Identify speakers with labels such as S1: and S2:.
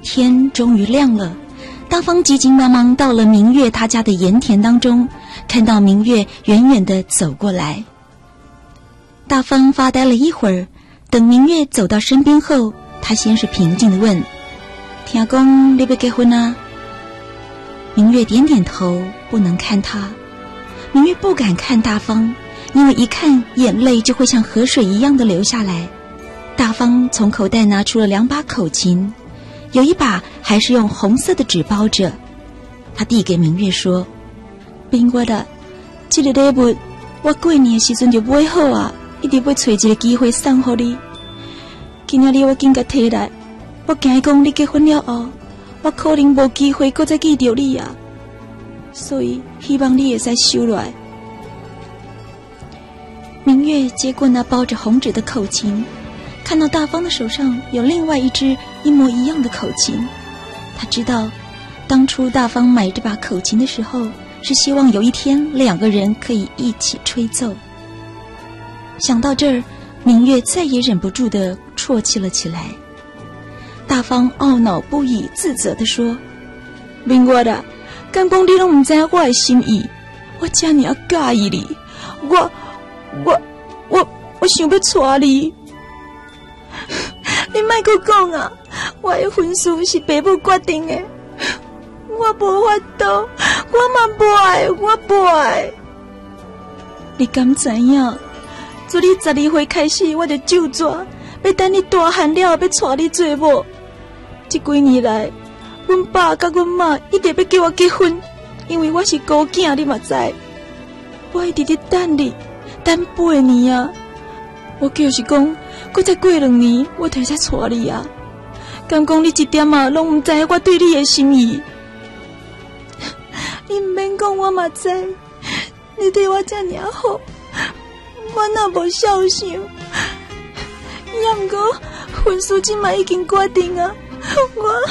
S1: 天终于亮了，大方急急忙忙到了明月他家的盐田当中，看到明月远远地走过来。大方发呆了一会儿，等明月走到身边后，他先是平静地问：听说你要结婚啊？明月点点头，不能看他。明月不敢看大方，因为一看眼泪就会像河水一样的流下来。大方从口袋拿出了2把口琴，有一把还是用红色的纸包着。他递给明月说：明月啊，这个礼物我过年的时阵就买好啊，一定要找一个机会送给你。今仔日我紧甲摕来，我惊讲你结婚了后，我可能无机会再记到你啊，所以希望你会使收来。明月接过那包着红纸的口琴，看到大方的手上有另外一只一模一样的口琴，他知道当初大方买这把口琴的时候，是希望有一天2个人可以一起吹奏。想到这儿，明月再也忍不住地啜泣了起来。大方懊恼不已，自责地说：明月啊，敢讲你都不知道我的心意，我这么介意你，我想要娶你。你别再讲啊，我的婚事是爸母决定的，我无法度，我嘛不爱，我不爱。你敢知影？自你12岁开始，我就就抓，要等你大汉了，要娶你做某。这几年来，阮爸甲阮妈一直要叫我结婚，因为我是孤囝，你嘛知。我一直在等你，等8年啊！我就是讲，再过2年，我就会再娶你啊！敢讲你一点啊，拢唔知我对你的心意。你唔免讲，我嘛知，你对我这么好，我哪无孝想？也毋过婚事今嘛已经决定啊，我。